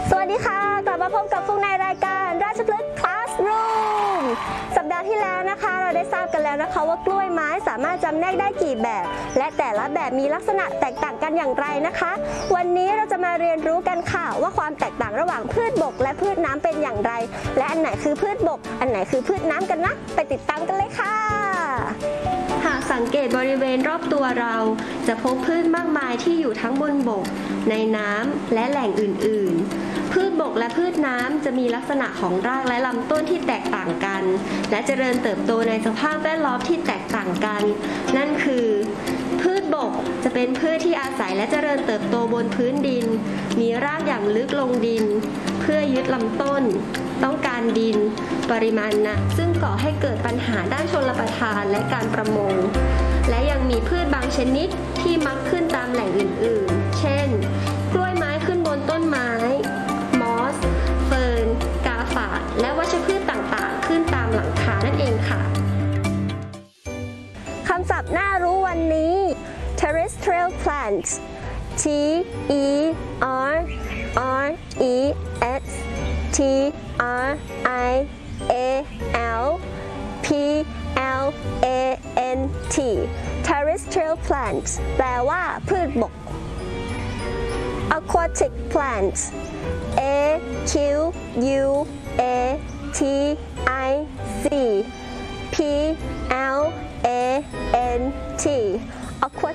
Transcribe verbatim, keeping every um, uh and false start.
สวัสดีค่ะกลับมาพบกับฟุกในรายการราชพฤกษ์ Classroom สัปดาห์ที่แล้วนะคะเราได้ทราบกันแล้วนะคะว่ากล้วยไม้สามารถจำแนกได้กี่แบบ และแต่ละแบบมีลักษณะแตกต่างกันอย่างไรนะคะ วันนี้เราจะมาเรียนรู้กันค่ะว่าความแตกต่างระหว่างพืชบกและพืชน้ำเป็นอย่างไร และอันไหนคือพืชบกอันไหนคือพืชน้ำกันนะไปติดตามกันเลยค่ะหากสังเกตบริเวณรอบตัวเราจะพบพืชมากมายที่อยู่ทั้งบนบกในน้ำและแหล่งอื่นๆพืชบกและพืชน้ำจะมีลักษณะของรากและลำต้นที่แตกต่างกันและเจริญเติบโตในสภาพแวดล้อมที่แตกต่างกันนั่นคือพืชบกจะเป็นพืชที่อาศัยและเจริญเติบโตบนพื้นดินมีรากอย่างลึกลงดินเพื่อยึดลำต้นต้องการดินปริมาณหนักซึ่งก่อให้เกิดปัญหาด้านชลประทานและการประมงและยังมีพืชบางชนิดที่มักขึ้นตามแหล่งอื่นๆเช่นกล้วยไม้ขึ้นบนต้นไม้มอสเฟิร์นกาฝากและวัชพืชต่างๆขึ้นตามหลังคานั่นเองค่ะคำศัพท์น่ารู้วันนี้ terrestrial plants T E R R E S T R I A L P L A N T terrestrial plants แปลว่าพืชบก aquatic plants A Q U A T I C P L A N T aquatic